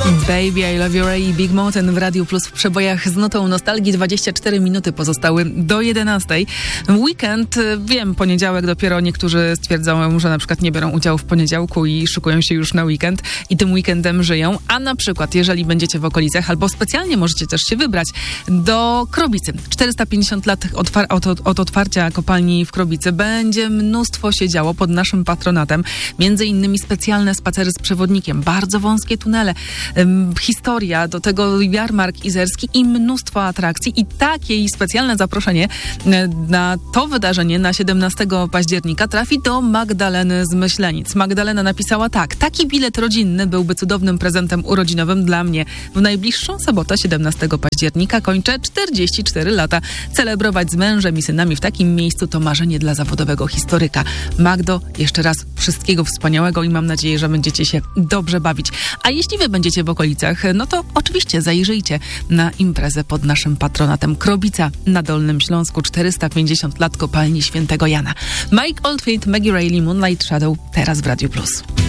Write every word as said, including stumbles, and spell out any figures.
Baby, I Love You Ray i Big Mountain w Radiu Plus w przebojach z notą nostalgii. dwadzieścia cztery minuty pozostały do jedenastej. Weekend, wiem, poniedziałek dopiero niektórzy stwierdzają, że na przykład nie biorą udziału w poniedziałku i szykują się już na weekend i tym weekendem żyją. A na przykład, jeżeli będziecie w okolicach, albo specjalnie możecie też się wybrać do Krobicy. czterysta pięćdziesiąt lat otwar- od, od otwarcia kopalni w Krobicy. Będzie mnóstwo się działo pod naszym patronatem. Między innymi specjalne spacery z przewodnikiem, bardzo wąskie tunele, historia, do tego jarmark izerski i mnóstwo atrakcji i takie i specjalne zaproszenie na to wydarzenie na siedemnastego października trafi do Magdaleny z Myślenic. Magdalena napisała tak: taki bilet rodzinny byłby cudownym prezentem urodzinowym dla mnie. W najbliższą sobotę, siedemnastego października, kończę czterdzieści cztery lata. Celebrować z mężem i synami w takim miejscu to marzenie dla zawodowego historyka. Magdo, jeszcze raz wszystkiego wspaniałego i mam nadzieję, że będziecie się dobrze bawić. A jeśli wy będziecie w okolicach, no to oczywiście zajrzyjcie na imprezę pod naszym patronatem. Krobica na Dolnym Śląsku, czterysta pięćdziesiąt lat kopalni Świętego Jana. Mike Oldfield, Maggie Reilly, Moonlight Shadow, teraz w Radiu Plus.